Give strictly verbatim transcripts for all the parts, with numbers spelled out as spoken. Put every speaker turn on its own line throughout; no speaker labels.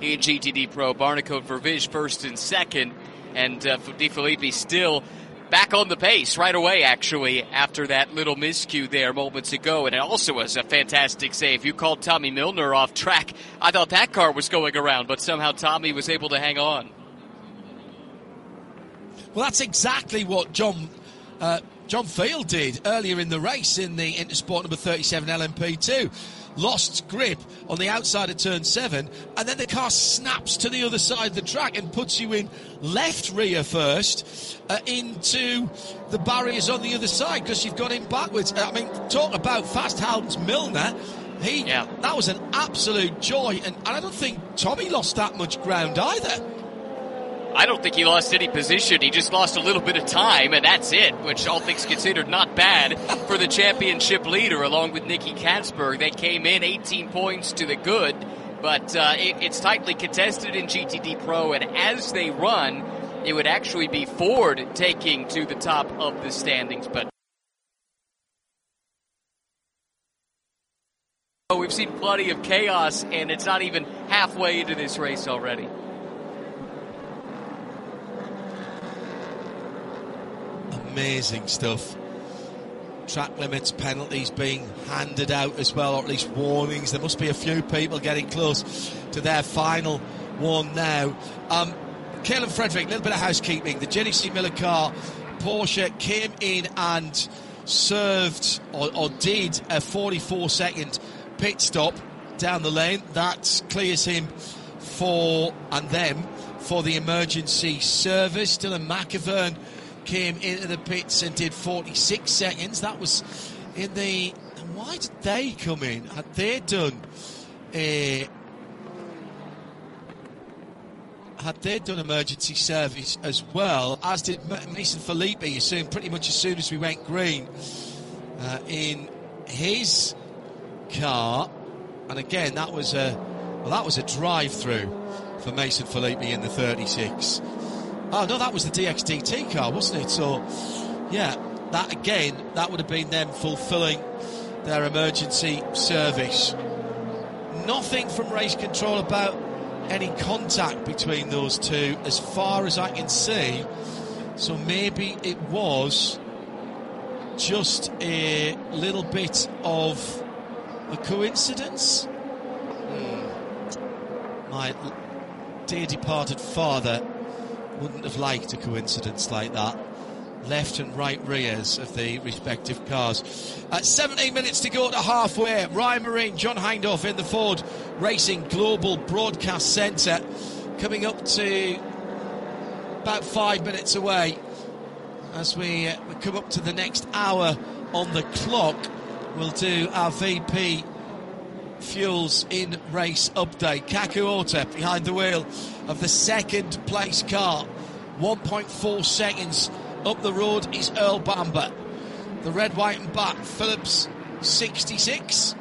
in G T D Pro. Barnicot Vervish first and second, and uh, De Filippi still back on the pace right away, actually, after that little miscue there moments ago. And it also was a fantastic save. You called Tommy Milner off track. I thought that car was going around, but somehow Tommy was able to hang on.
Well, that's exactly what John uh, John Field did earlier in the race in the Intersport number thirty-seven L M P two. Lost grip on the outside of turn seven, and then the car snaps to the other side of the track and puts you in left rear first uh, into the barriers on the other side because you've got him backwards. I mean, talk about fast Hans Milner. He,
yeah. That
was an absolute joy, and, and I don't think Tommy lost that much ground either.
I don't think he lost any position. He just lost a little bit of time, and that's it, which all things considered not bad for the championship leader along with Nicky Katzberg. They came in eighteen points to the good, but uh, it, it's tightly contested in G T D Pro, and as they run, it would actually be Ford taking to the top of the standings. But we've seen plenty of chaos, and it's not even halfway into this race already.
Amazing stuff. Track limits, penalties being handed out as well, or at least warnings. There must be a few people getting close to their final one now. Um, Kaelan Frederick, a little bit of housekeeping. The Jenny C. Miller car, Porsche, came in and served, or, or did, a forty-four second pit stop down the lane. That clears him for, and them, for the emergency service. Dylan McIvern came into the pits and did forty-six seconds. That was in the... Why did they come in? Had they done a... Had they done emergency service as well, as did Mason Filippi, soon, pretty much as soon as we went green uh, in his car. And again, that was a... Well, that was a drive-through for Mason Filippi in the thirty-six. Oh, no, that was the D X D T car, wasn't it? So, yeah, that again, that would have been them fulfilling their emergency service. Nothing from race control about any contact between those two, as far as I can see. So maybe it was just a little bit of a coincidence. Hmm. My dear departed father wouldn't have liked a coincidence like that. Left and right rears of the respective cars. At seventeen minutes to go to halfway. Ryan Marine, John Hindhaugh in the Ford Racing Global Broadcast Centre. Coming up to about five minutes away as we, uh, we come up to the next hour on the clock. We'll do our V P Fuels in race update. Kaku Ota behind the wheel of the second place car. one point four seconds up the road is Earl Bamber. The red, white and black Phillips sixty-six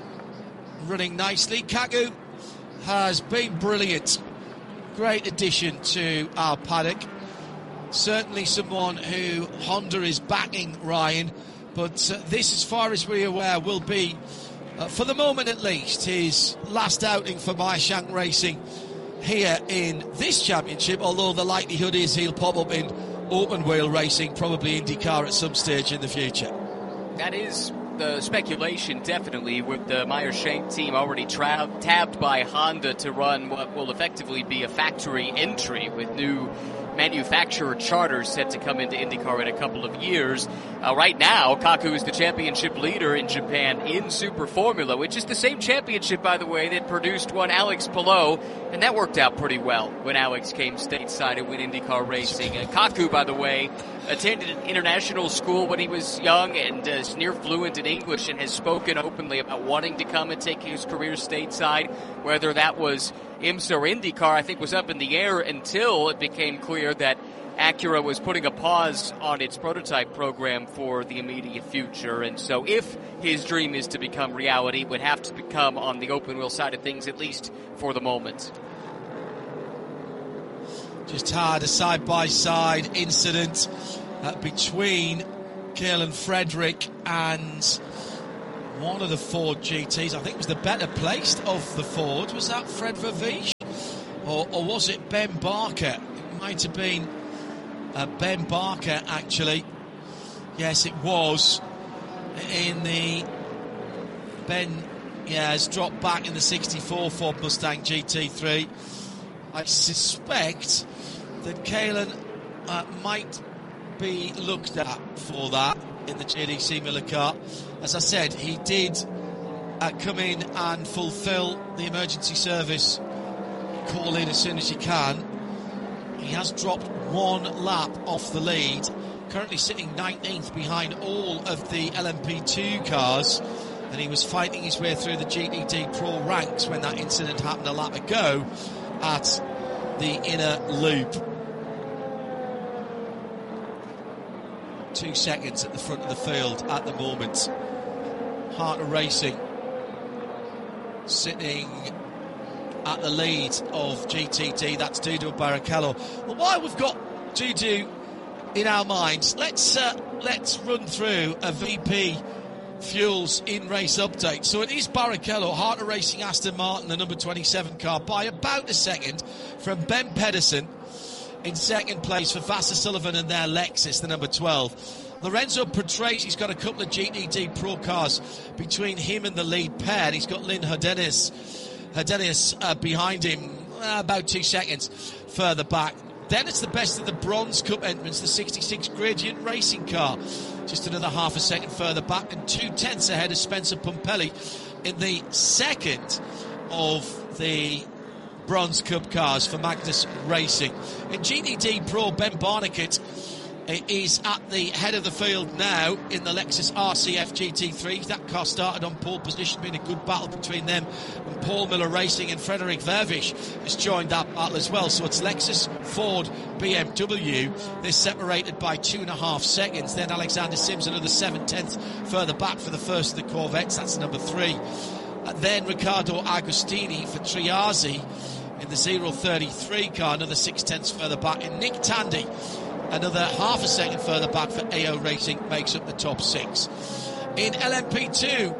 running nicely. Kaku has been brilliant. Great addition to our paddock. Certainly someone who Honda is backing, Ryan, but uh, this, as far as we're aware, will be Uh, for the moment at least, his last outing for Meyershank Racing here in this championship, although the likelihood is he'll pop up in open wheel racing, probably IndyCar at some stage in the future.
That is the speculation, definitely, with the Meyershank team already tra- tabbed by Honda to run what will effectively be a factory entry with new manufacturer charters set to come into IndyCar in a couple of years. Uh, right now, Kaku is the championship leader in Japan in Super Formula, which is the same championship, by the way, that produced one Alex Palou, and that worked out pretty well when Alex came stateside and went IndyCar racing. Uh, Kaku, by the way, attended an international school when he was young and uh, is near fluent in English and has spoken openly about wanting to come and take his career stateside. Whether that was IMSA or IndyCar, I think, was up in the air until it became clear that Acura was putting a pause on its prototype program for the immediate future. And so if his dream is to become reality, it would have to become on the open wheel side of things, at least for the moment.
Just had a side-by-side incident uh, between Kaelan Frederick and one of the Ford G Ts. I think it was the better placed of the Ford. Was that Fred Vervish? Or, or was it Ben Barker? It might have been uh, Ben Barker, actually. Yes, it was. In the... Ben, yeah, has dropped back in the sixty-four Ford Mustang G T three. I suspect that Kaylen uh, might be looked at for that in the J D C Miller car. As I said, he did uh, come in and fulfill the emergency service call in as soon as you can. He has dropped one lap off the lead, currently sitting nineteenth behind all of the L M P two cars, and he was fighting his way through the G T D Pro ranks when that incident happened a lap ago at the inner loop. Two seconds at the front of the field at the moment. Harter Racing sitting at the lead of G T D. That's Dudu Barrichello. Well, while we've got Dudu in our minds, let's uh, let's run through a V P Fuels in-race update. So it is Barrichello, Harter Racing Aston Martin, the number twenty-seven car, by about a second from Ben Pedersen. In second place for Vasser Sullivan and their Lexus, the number twelve. Lorenzo Patrese, got a couple of G T D Pro cars between him and the lead pair. He's got Lynn Herdenius, Herdenius uh, behind him, uh, about two seconds further back. Then it's the best of the Bronze Cup entrants, the sixty-six Gradient Racing car, just another half a second further back, and two tenths ahead of Spencer Pumpelly in the second of the Bronze Cup cars for Magnus Racing. In G T D Pro, Ben Barnicat is at the head of the field now in the Lexus R C F G T three. That car started on pole position, been a good battle between them and Paul Miller Racing, and Frederick Vervish has joined that battle as well. So it's Lexus, Ford, B M W. They're separated by two and a half seconds. Then Alexander Sims another seven tenths further back for the first of the Corvettes. That's number three. And then Riccardo Agostini for Triazi in the zero thirty-three car, another six tenths further back. And Nick Tandy, another half a second further back for A O Racing, makes up the top six. In L M P two,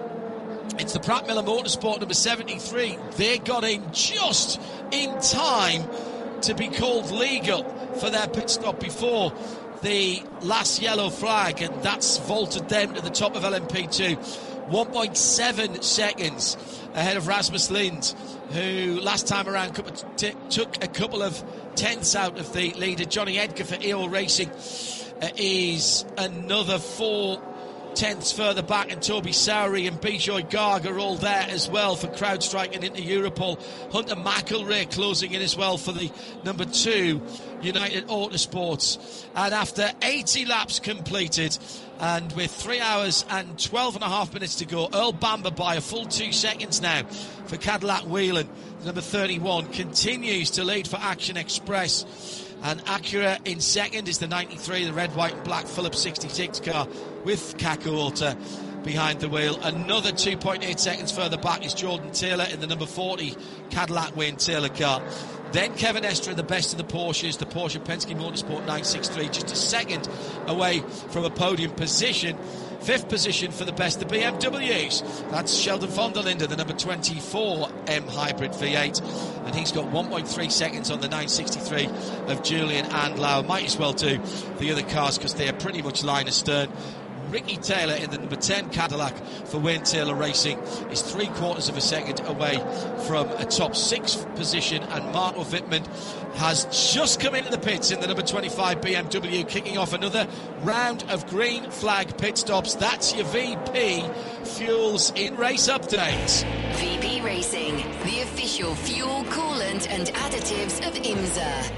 it's the Pratt Miller Motorsport number seventy-three. They got in just in time to be called legal for their pit stop before the last yellow flag, and that's vaulted them to the top of L M P two. one point seven seconds ahead of Rasmus Lind, who last time around t- took a couple of tenths out of the leader. Johnny Edgar for A O Racing uh, is another four tenths further back, and Toby Sowery and Bijoy Garg are all there as well for CrowdStrike and into Europol. Hunter McElrea closing in as well for the number two United Autosports. And after eighty laps completed, and with three hours and twelve and a half minutes to go, Earl Bamber by a full two seconds now for Cadillac Whelan. Number thirty-one continues to lead for Action Express. And Acura in second is the ninety-three, the red, white and black Phillips sixty-six car with Kaku Alta behind the wheel. Another two point eight seconds further back is Jordan Taylor in the number forty Cadillac Wayne Taylor car. Then Kevin Estre, the best of the Porsches, the Porsche Penske Motorsport nine sixty-three, just a second away from a podium position. Fifth position for the best of B M Ws. That's Sheldon von der Linde, the number twenty-four M Hybrid V eight. And he's got one point three seconds on the nine sixty-three of Julian Andlau. Might as well do the other cars because they are pretty much line astern. Ricky Taylor in the number ten Cadillac for Wayne Taylor Racing is three quarters of a second away from a top six position, and Marco Wittmann has just come into the pits in the number twenty-five B M W, kicking off another round of green flag pit stops. That's your V P Fuels in race update.
V P Racing, the official fuel, coolant and additives of IMSA.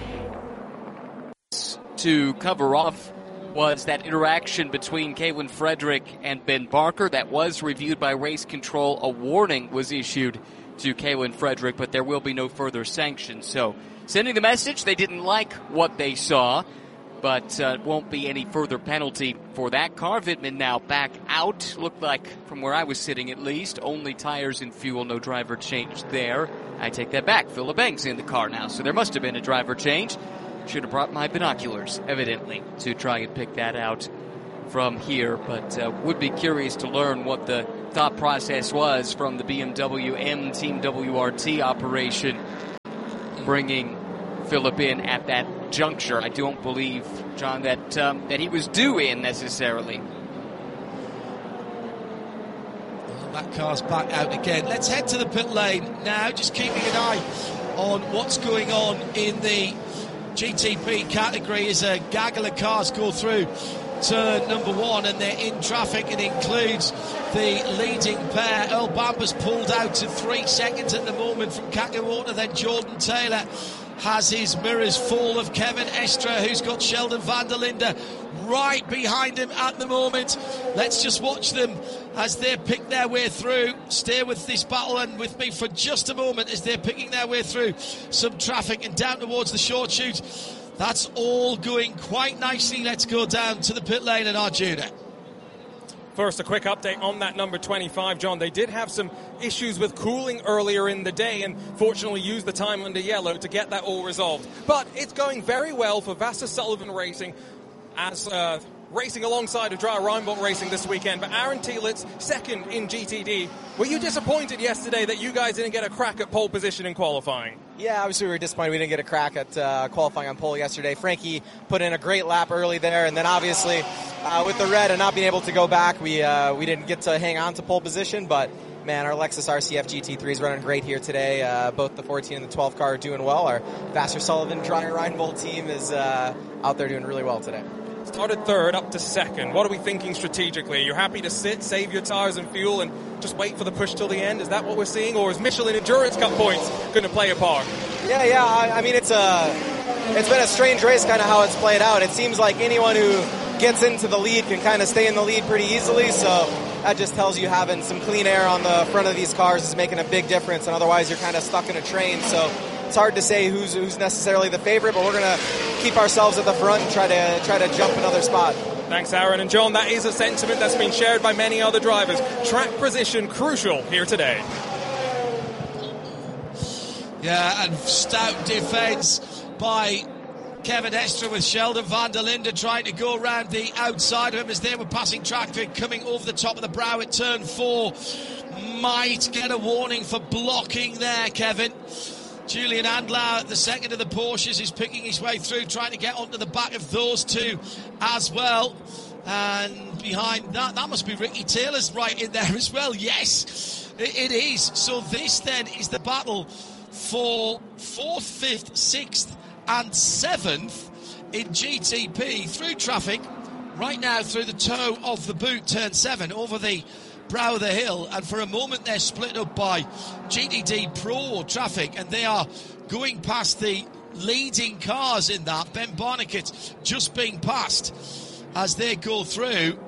To cover off was that interaction between Kaylen Frederick and Ben Barker. That was reviewed by Race Control. A warning was issued to Kaylen Frederick, but there will be no further sanctions. So, sending the message, they didn't like what they saw, but uh, won't be any further penalty for that car. Wittmann now back out. Looked like, from where I was sitting at least, only tires and fuel, no driver change there. I take that back. Phil LeBank's in the car now, so there must have been a driver change. Should have brought my binoculars, evidently, to try and pick that out from here, but uh, would be curious to learn what the thought process was from the B M W M Team W R T operation. bringing Phillip in at that juncture. I don't believe, John, that um, that he was due in necessarily.
Well, that car's back out again. Let's head to the pit lane now, just keeping an eye on what's going on in the G T P category as a gaggle of cars go through turn number one, and they're in traffic. It includes the leading pair. Earl Bamber's pulled out to three seconds at the moment from Kakawota. Then Jordan Taylor has his mirrors full of Kevin Estre, who's got Sheldon van der Linde right behind him at the moment. Let's just watch them as they pick their way through. Stay with this battle and with me for just a moment as they're picking their way through some traffic and down towards the short chute. That's all going quite nicely. Let's go down to the pit lane in Arjuna.
First, a quick update on that number twenty-five, John. They did have some issues with cooling earlier in the day and fortunately used the time under yellow to get that all resolved. But it's going very well for Vasser Sullivan Racing as uh, racing alongside of Dreyer Reinbold Racing this weekend. But Aaron Telitz, second in G T D. Were you disappointed yesterday that you guys didn't get a crack at pole position in qualifying?
Yeah, obviously we were disappointed we didn't get a crack at uh, qualifying on pole yesterday. Frankie put in a great lap early there, and then obviously uh, with the red and not being able to go back, we uh, we didn't get to hang on to pole position. But man, our Lexus R C F G T three is running great here today. Uh, both the fourteen and the twelve car are doing well. Our Vasser Sullivan Dreyer Reinbold team is uh, out there doing really well today.
Started third, up to second. What are we thinking strategically? You're happy to sit, save your tires and fuel, and just wait for the push till the end? Is that what we're seeing, or is Michelin Endurance Cup points going to play a part?
Yeah, yeah. I, I mean, it's a, it's been a strange race, kind of how it's played out. It seems like anyone who gets into the lead can kind of stay in the lead pretty easily. So that just tells you having some clean air on the front of these cars is making a big difference, and otherwise you're kind of stuck in a train. So it's hard to say who's who's necessarily the favorite, but we're going to keep ourselves at the front and try to try to jump another spot.
Thanks, Aaron. And John, that is a sentiment that's been shared by many other drivers. Track position crucial here today.
Yeah, and stout defence by Kevin Estre with Sheldon van der Linde trying to go around the outside of him as they were passing traffic coming over the top of the brow at turn four. Might get a warning for blocking there, Kevin. Julian Andlau, the second of the Porsches, is picking his way through, trying to get onto the back of those two as well. And behind that, that must be Ricky Taylor's right in there as well. Yes, it, it is. So this then is the battle for fourth, fifth, sixth and seventh in G T P through traffic right now through the toe of the boot, turn seven, over the brow of the hill, and for a moment they're split up by G T D Pro traffic, and they are going past the leading cars in that. Ben Barnicat just being passed as they go through.